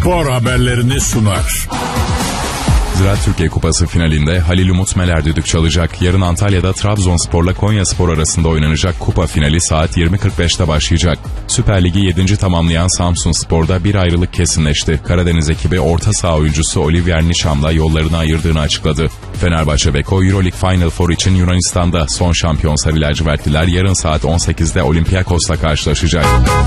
spor haberlerini sunar. Ziraat Türkiye Kupası finalinde Halil Umut Meler düdük çalacak. Yarın Antalya'da Trabzonspor'la Konyaspor arasında oynanacak kupa finali saat 20.45'te başlayacak. Süper Ligi 7. tamamlayan Samsunspor'da bir ayrılık kesinleşti. Karadeniz ekibi orta saha oyuncusu Olivier Nisham'la yollarını ayırdığını açıkladı. Fenerbahçe Beko Euroleague Final Four için Yunanistan'da son şampiyon Sarı Lacivertliler yarın saat 18'de Olympiakos'la karşılaşacak.